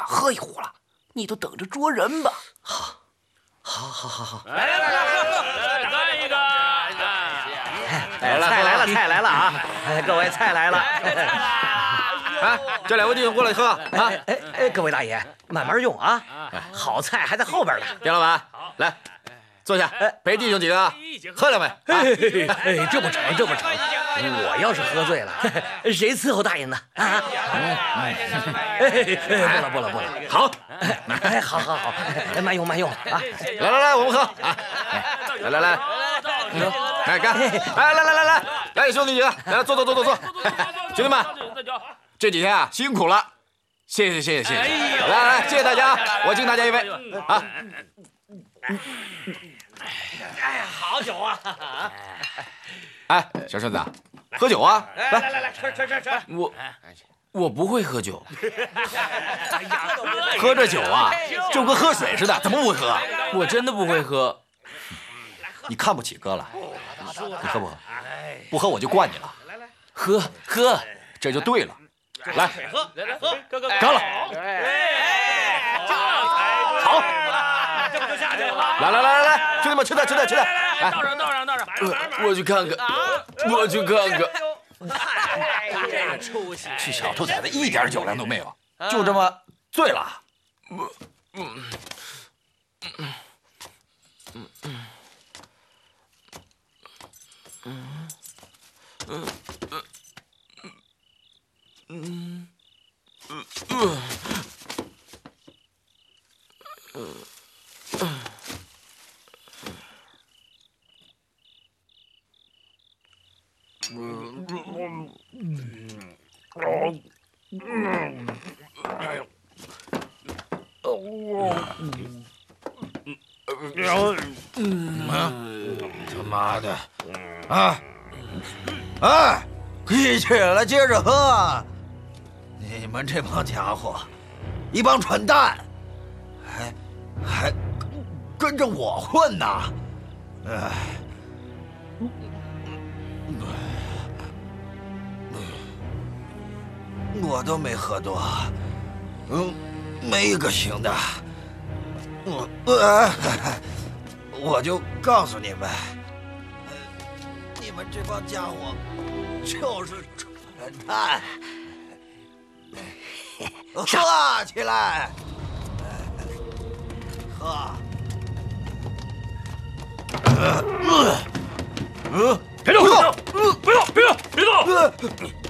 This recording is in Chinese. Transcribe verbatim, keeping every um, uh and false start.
喝一壶了，你都等着捉人吧。 好，好，好，好，好。 来来来来，干一个！ 来了，菜来了，菜来了啊！各位菜来了。 哎，这两位弟兄过来喝啊！ 哎哎哎，各位大爷，慢慢用啊，好菜还在后边呢。 店老板，来，坐下，陪弟兄几个喝两杯。 哎哎，这么成，这么成。我要是喝醉了，谁伺候大爷呢？啊！哎，不了，不了，不了。 好， 哎，好好好，慢用，慢用啊！ 来来来，我们喝啊！来来来，来干！哎，来来来来来，兄弟几个，来坐坐坐坐坐。兄弟们，这几天啊辛苦了，谢谢谢谢谢谢。来来来，谢谢大家啊！我敬大家一杯啊！ 哎，好酒啊！ 哎，小顺子，喝酒啊！ 来来来来，吃吃吃吃！ 我我不会喝酒， 喝这酒啊，就跟喝水似的，怎么不会喝？ 我真的不会喝。 你看不起哥了？你喝不喝？不喝我就灌你了。 喝喝， 这就对了。来， 喝，来来喝，哥哥干了！好， 这不就下去了？ 来来来来来，兄弟们吃点吃点吃点！来， 倒上倒上倒上！ 我去看看，我去看看。 这出息！ 这小兔崽子一点酒量都没有，就这么醉了。 我嗯嗯嗯嗯嗯嗯嗯嗯。 他妈的！啊！哎，一起来接着喝！你们这帮家伙，一帮蠢蛋，还还跟着我混呐！哎。我都没喝多，嗯，没一个行的。我，呃，我就告诉你们，你们这帮家伙就是蠢蛋。喝起来，喝。嗯， 别动！别动！不要！别动！别动！